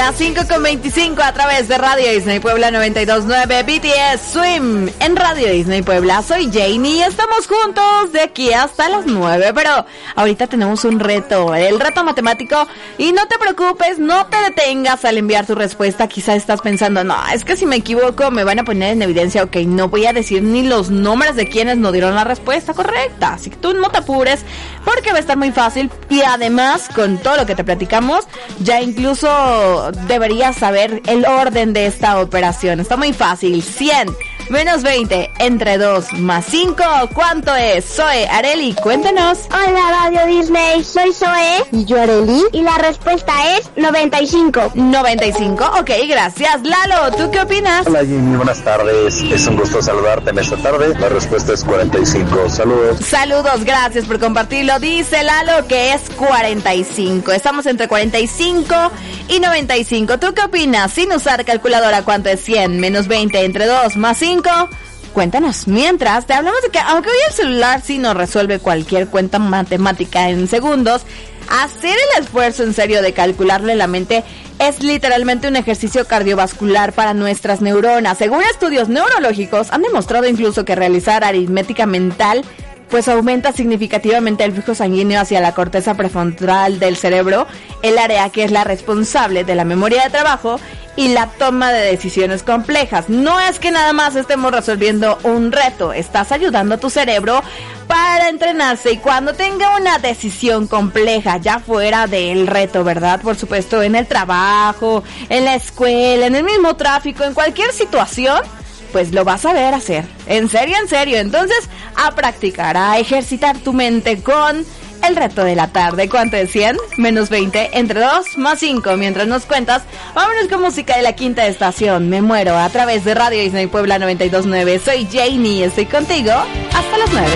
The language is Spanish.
Las 5:25 a través de Radio Disney Puebla 92.9, BTS Swim en Radio Disney Puebla. Soy Janie y estamos juntos de aquí hasta las 9, pero ahorita tenemos un reto, el reto matemático, y no te preocupes, no te detengas al enviar tu respuesta. Quizás estás pensando, no, es que si me equivoco me van a poner en evidencia. Ok, no voy a decir ni los nombres de quienes no dieron la respuesta correcta, así que tú no te apures porque va a estar muy fácil, y además con todo lo que te platicamos ya incluso deberías saber el orden de esta operación. Está muy fácil. 100 menos 20 entre 2 más 5, ¿cuánto es? Zoe, Areli, cuéntanos. Hola Radio Disney, soy Zoe. Y yo Areli. Y la respuesta es 95. 95, ok, gracias. Lalo, ¿tú qué opinas? Hola Jimmy, buenas tardes. Es un gusto saludarte en esta tarde. La respuesta es 45. Saludos. Saludos, gracias por compartirlo. Dice Lalo que es 45. Estamos entre 45 y 95. ¿Tú qué opinas? Sin usar calculadora, ¿cuánto es 100 menos 20 entre 2 más 5? Cuéntanos. Mientras, te hablamos de que aunque hoy el celular sí nos resuelve cualquier cuenta matemática en segundos, hacer el esfuerzo en serio de calcularle la mente es literalmente un ejercicio cardiovascular para nuestras neuronas. Según estudios neurológicos, han demostrado incluso que realizar aritmética mental pues aumenta significativamente el flujo sanguíneo hacia la corteza prefrontal del cerebro, el área que es la responsable de la memoria de trabajo y la toma de decisiones complejas. No es que nada más estemos resolviendo un reto, estás ayudando a tu cerebro para entrenarse, y cuando tenga una decisión compleja, ya fuera del reto, ¿verdad? Por supuesto, en el trabajo, en la escuela, en el mismo tráfico, en cualquier situación, pues lo vas a ver hacer. En serio, en serio. Entonces, a practicar, a ejercitar tu mente con el reto de la tarde. ¿Cuánto es 100 menos 20 entre 2 más 5? Mientras nos cuentas, vámonos con música de la quinta estación. Me muero a través de Radio Disney Puebla 92.9. Soy Janie, estoy contigo hasta las 9.